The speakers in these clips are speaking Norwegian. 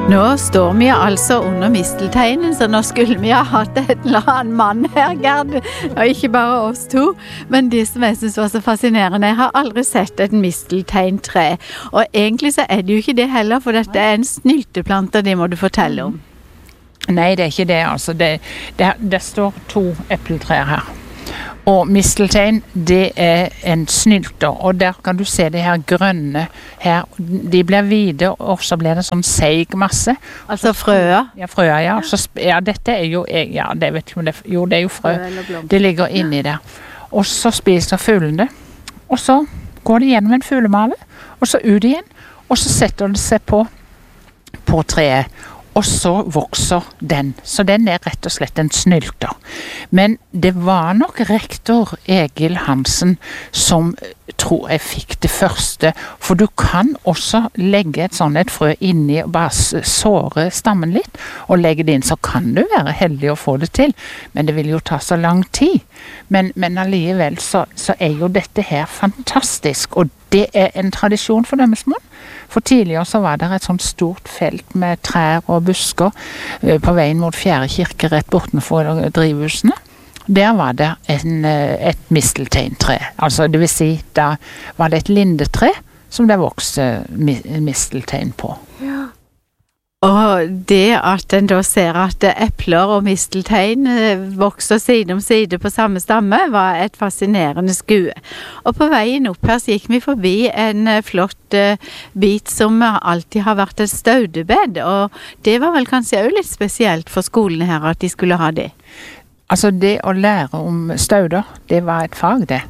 Nå står vi altså under mistelteinen, så nå skulle vi ha hatt en eller annen mann her, Gerd, og ikke bare oss to. Men det som jeg synes var så fascinerende, jeg har aldri sett et mistelteintre. Og egentlig så er det jo ikke det heller, for dette er en snylteplante, det må du fortelle om. Nei, det er ikke det, altså. Det står 2 epletrær her. Og misteltein, det er en snylter, og der kan du se de her grønne her. De blir hvide, og så blir det sånn seig masse. Altså frøa? Ja, frøa, ja. Ja, dette er jo, ja, det vet ikke om det, jo, det er jo frø. Det ligger inni der. Og så spiser fuglene, og så går de gjennom en fuglemave, og så ut igjen, og så setter det seg på treet. Og så vokser den. Så den er rett og slett en snylter. Men det var nok rektor Egil Hansen som tror jeg fikk det første. For du kan også legge et frø inni og bare såre stammen litt, og legge det inn. Så kan du være heldig å få det til. Men det vil jo ta så lang tid. Men allikevel så er jo dette her fantastisk. Og det er en tradisjon for Dømmesmoen. For tidligere så var det et sånt stort felt med trær og busker på veien mot Fjerde kirke rett bortenfor drivhusene. Der var det et mistelteintre. Altså det vil si, da var det et lindetre som det vokste misteltein på. Ja. Og det at en da ser at epler og misteltein vokser side om side på samme stamme, var et fascinerende skue. Og på veien opp her så gikk vi forbi en flott bit som alltid har vært et staudebed, og det var vel kanskje også litt spesielt for skolen her at de skulle ha det. Altså det å lære om stauder, det var et fag det.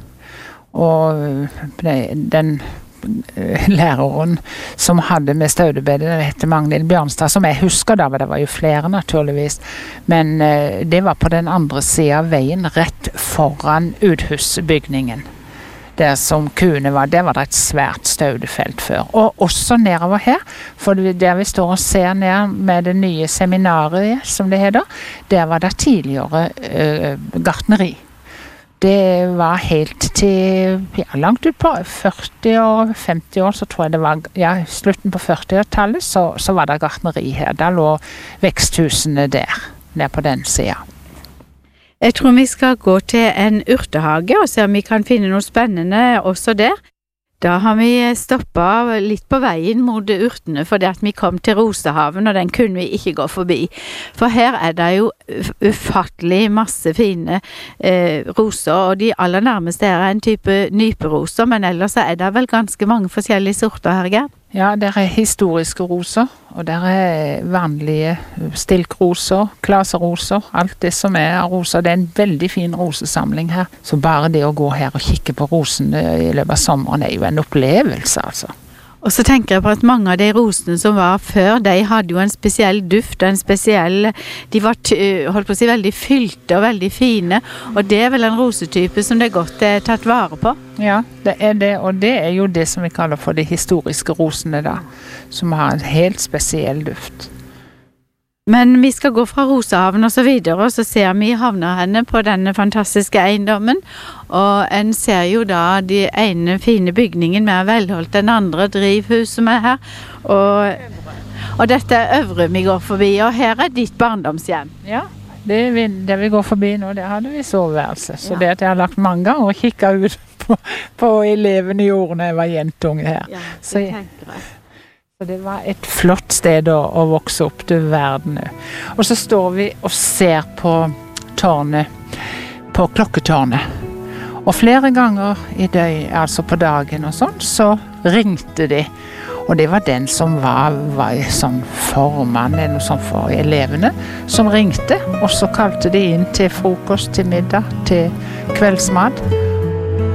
Og den læreren som hadde med staudebedet, det heter Magnhild Bjørnstad, som jeg husker da, det var jo flere naturligvis, men det var på den andre siden av veien, rett foran uthusbygningen. Der som kuene var, der var det et svært staudefelt før. Og også nedover her, for der vi står og ser ned med det nye seminaret, som det heter, der var det tidligere gartneri. Det var helt til langt ut på 40 og 50 år, så tror jeg det var, slutten på 40-tallet, så var det gartneri her. Da lå veksthusene der på den siden. Jeg tror vi skal gå til en urtehage og se om vi kan finne noe spennende også der. Da har vi stoppet litt på veien mot urtene, fordi at vi kom til Rosehaven, og den kunne vi ikke gå forbi. For her er det jo ufattelig masse fine roser, og de aller nærmeste er en type nyperoser, men ellers er det vel ganske mange forskjellige sorter her, Gerd? Ja, det er historiske roser, og det er vanlige stilkroser, klaseroser, alt det som er av roser. Det er en veldig fin rosesamling her. Så bare det å gå her og kikke på rosene i løpet av sommeren er jo en opplevelse, altså. Og så tenker jeg på at mange av de rosene som var før, de hadde jo en spesiell duft, og en spesiell, de var holdt på å si veldig fylte og veldig fine, og det er vel en rosetype som det godt er tatt vare på? Ja, det er det, og det er jo det som vi kaller for de historiske rosene da, som har en helt spesiell duft. Men vi skal gå fra Rosehaven og så videre, og så ser vi havner henne på denne fantastiske eiendommen, og en ser jo da de ene fine bygningen mer velholdt, den andre drivhus som er her, og dette er Øvre vi går forbi, og her er ditt barndomshjem. Ja, det vi går forbi nå, det hadde vi soveværelse, så det at jeg har lagt mange ganger og kikket ut på elevene i årene jeg var jentunge her. Ja, det tenker jeg. Så det var et flott sted å vokse opp til verden. Og så står vi og ser på tårnet, på klokketårnet. Og flere ganger i døgn, altså på dagen og sånn, så ringte de. Og det var den som var sånn formann, noe sånn for elevene, som ringte. Og så kalte de inn til frokost, til middag, til kveldsmat.